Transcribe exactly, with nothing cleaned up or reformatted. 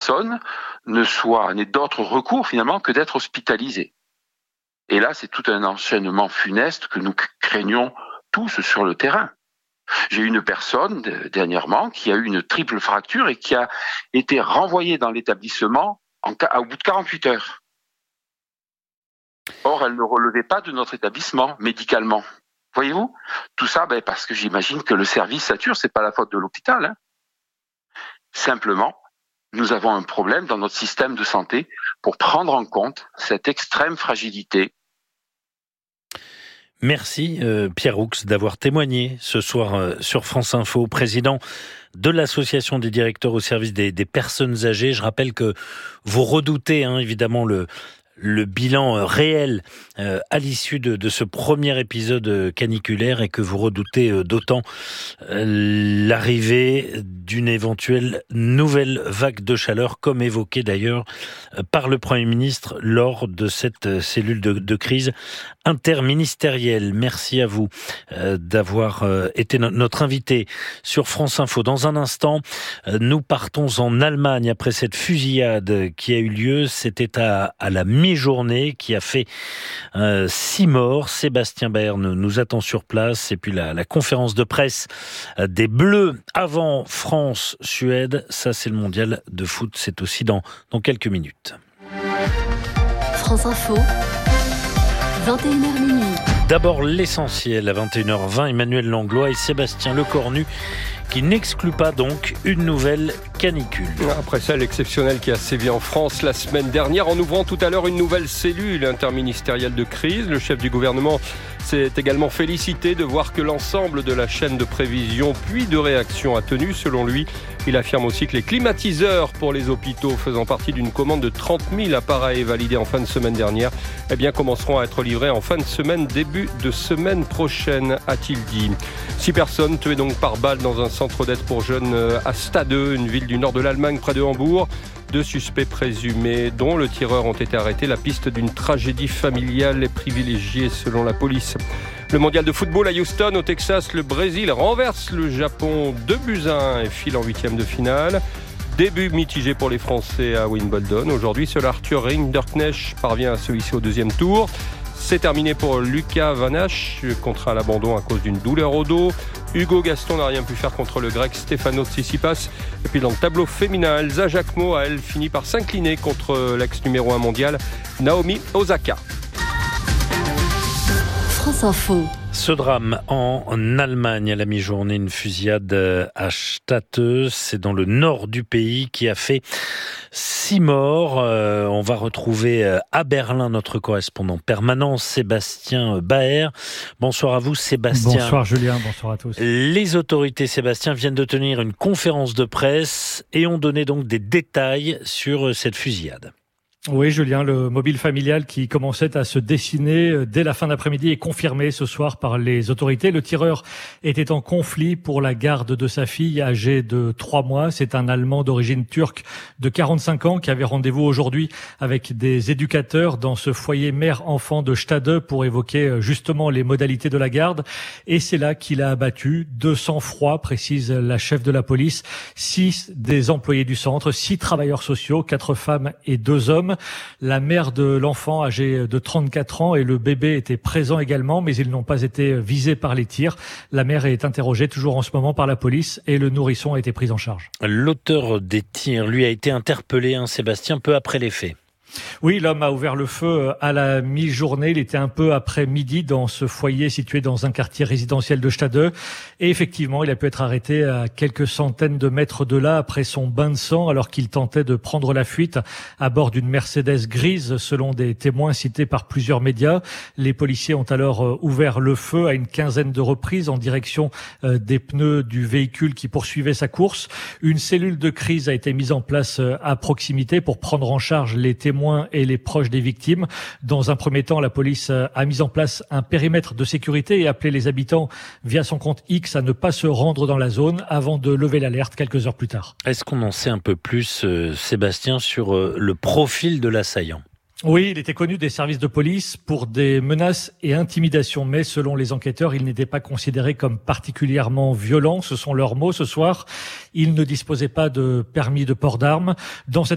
personne ne soit, n'ait d'autre recours finalement que d'être hospitalisé. Et là, c'est tout un enchaînement funeste que nous craignons tous sur le terrain. J'ai une personne dernièrement qui a eu une triple fracture et qui a été renvoyée dans l'établissement en, au bout de quarante-huit heures. Or, elle ne relevait pas de notre établissement médicalement. Voyez-vous ? Tout ça, ben, parce que j'imagine que le service sature, c'est pas la faute de l'hôpital. Hein. Simplement, nous avons un problème dans notre système de santé pour prendre en compte cette extrême fragilité. Merci euh, Pierre Roux d'avoir témoigné ce soir euh, sur France Info, président de l'association des directeurs au service des, des personnes âgées. Je rappelle que vous redoutez hein, évidemment le le bilan réel euh, à l'issue de, de ce premier épisode caniculaire et que vous redoutez euh, d'autant euh, l'arrivée d'une éventuelle nouvelle vague de chaleur, comme évoqué d'ailleurs euh, par le Premier ministre lors de cette euh, cellule de, de crise interministérielle. Merci à vous euh, d'avoir euh, été no- notre invité sur France Info. Dans un instant, euh, nous partons en Allemagne après cette fusillade qui a eu lieu. C'était à, à la mi-journée qui a fait euh, six morts. Sébastien Baer nous attend sur place. Et puis la, la conférence de presse des Bleus avant France-Suède. Ça, c'est le mondial de foot. C'est aussi dans, dans quelques minutes. France Info, vingt et une heures minuit. D'abord l'essentiel à vingt et une heures vingt. Emmanuel Langlois et Sébastien Lecornu qui n'exclut pas donc une nouvelle canicule. Après celle exceptionnelle qui a sévi en France la semaine dernière, en ouvrant tout à l'heure une nouvelle cellule interministérielle de crise, le chef du gouvernement s'est également félicité de voir que l'ensemble de la chaîne de prévision puis de réaction a tenu. Selon lui, il affirme aussi que les climatiseurs pour les hôpitaux faisant partie d'une commande de trente mille appareils validés en fin de semaine dernière, eh bien commenceront à être livrés en fin de semaine, début de semaine prochaine, a-t-il dit. Six personnes tuées donc par balle dans un centre d'aide pour jeunes à Stade, une ville du nord de l'Allemagne près de Hambourg. Deux suspects présumés, dont le tireur, ont été arrêtés. La piste d'une tragédie familiale est privilégiée selon la police. Le mondial de football à Houston, au Texas, le Brésil renverse le Japon deux buts à un et file en huitième de finale. Début mitigé pour les Français à Wimbledon. Aujourd'hui, seul Arthur Rinderknecht parvient à se hisser au deuxième tour. C'est terminé pour Lucas Van Hache, contraint à l'abandon à cause d'une douleur au dos. Hugo Gaston n'a rien pu faire contre le grec Stefanos Tsitsipas. Et puis dans le tableau féminin, Elsa Jacquemot a elle fini par s'incliner contre l'ex numéro un mondial, Naomi Osaka. France Info. Ce drame en Allemagne à la mi-journée, une fusillade à Stade, c'est dans le nord du pays, qui a fait six morts. Euh, on va retrouver à Berlin notre correspondant permanent, Sébastien Baer. Bonsoir à vous, Sébastien. Bonsoir Julien, bonsoir à tous. Les autorités, Sébastien, viennent de tenir une conférence de presse et ont donné donc des détails sur cette fusillade. Oui, Julien, le mobile familial qui commençait à se dessiner dès la fin d'après-midi est confirmé ce soir par les autorités. Le tireur était en conflit pour la garde de sa fille âgée de trois mois. C'est un Allemand d'origine turque de quarante-cinq ans qui avait rendez-vous aujourd'hui avec des éducateurs dans ce foyer mère-enfant de Stade pour évoquer justement les modalités de la garde. Et c'est là qu'il a abattu de sang-froid, précise la chef de la police, six des employés du centre, six travailleurs sociaux, quatre femmes et deux hommes. La mère de l'enfant âgé de trente-quatre ans et le bébé étaient présents également, mais ils n'ont pas été visés par les tirs. La mère est interrogée toujours en ce moment par la police et le nourrisson a été pris en charge. L'auteur des tirs, lui, a été interpellé, hein, Sébastien, peu après les faits. Oui, l'homme a ouvert le feu à la mi-journée. Il était un peu après midi dans ce foyer situé dans un quartier résidentiel de Stade. Et effectivement, il a pu être arrêté à quelques centaines de mètres de là après son bain de sang alors qu'il tentait de prendre la fuite à bord d'une Mercedes grise selon des témoins cités par plusieurs médias. Les policiers ont alors ouvert le feu à une quinzaine de reprises en direction des pneus du véhicule qui poursuivait sa course. Une cellule de crise a été mise en place à proximité pour prendre en charge les témoins et les proches des victimes. Dans un premier temps, la police a mis en place un périmètre de sécurité et appelé les habitants via son compte X à ne pas se rendre dans la zone avant de lever l'alerte quelques heures plus tard. Est-ce qu'on en sait un peu plus, euh, Sébastien, sur euh, le profil de l'assaillant ? Oui, il était connu des services de police pour des menaces et intimidations, mais selon les enquêteurs, il n'était pas considéré comme particulièrement violent. Ce sont leurs mots ce soir. Il ne disposait pas de permis de port d'armes. Dans cette